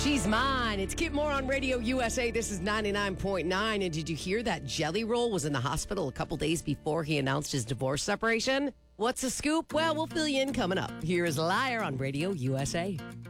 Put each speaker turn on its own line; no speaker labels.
She's mine. It's Kit Moore on Radio USA. This is 99.9. And did you hear that Jelly Roll was in the hospital a couple days before he announced his divorce separation? What's the scoop? Well, we'll fill you in coming up. Here is Liar on Radio USA.